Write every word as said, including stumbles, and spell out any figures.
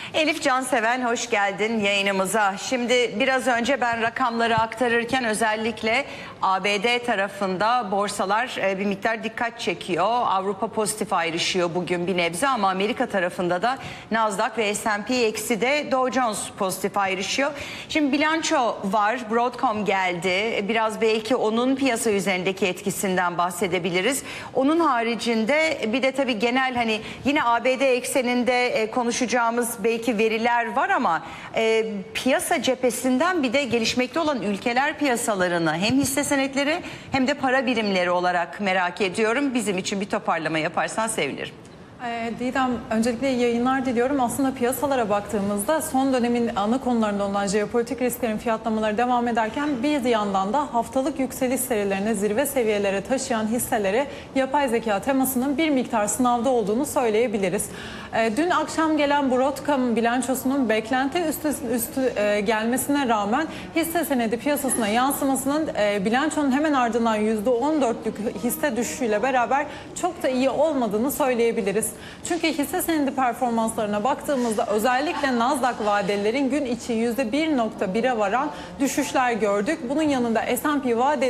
Elif Canseven, hoş geldin yayınımıza. Şimdi biraz önce ben rakamları aktarırken özellikle A B D tarafında borsalar bir miktar dikkat çekiyor. Avrupa pozitif ayrışıyor bugün bir nebze ama Amerika tarafında da Nasdaq ve S and P eksi de Dow Jones pozitif ayrışıyor. Şimdi bilanço var, Broadcom geldi. Biraz belki onun piyasa üzerindeki etkisinden bahsedebiliriz. Onun haricinde bir de tabii genel hani yine A B D ekseninde konuşacağımız belki veriler var ama e, piyasa cephesinden bir de gelişmekte olan ülkeler piyasalarını hem hisse senetleri hem de para birimleri olarak merak ediyorum. Bizim için bir toparlama yaparsan sevinirim. Didem, öncelikle iyi yayınlar diliyorum. Aslında piyasalara baktığımızda son dönemin ana konularından olan jeopolitik risklerin fiyatlamaları devam ederken bir yandan da haftalık yükseliş serilerine zirve seviyelere taşıyan hisseleri yapay zeka temasının bir miktar sınavda olduğunu söyleyebiliriz. Dün akşam gelen Broadcom bilançosunun beklenti üstü, üstü gelmesine rağmen hisse senedi piyasasına yansımasının bilançonun hemen ardından yüzde on dörtlük hisse düşüşüyle beraber çok da iyi olmadığını söyleyebiliriz. Çünkü hisse senedi performanslarına baktığımızda özellikle Nasdaq vadelerin gün içi yüzde bir nokta bire varan düşüşler gördük. Bunun yanında S and P vadeli